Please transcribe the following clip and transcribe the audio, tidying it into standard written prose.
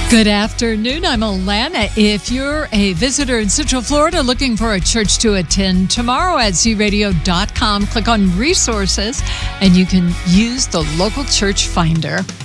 Good afternoon. I'm Alana. If you're a visitor in Central Florida looking for a church to attend tomorrow at zradio.com, click on resources and you can use the local church finder.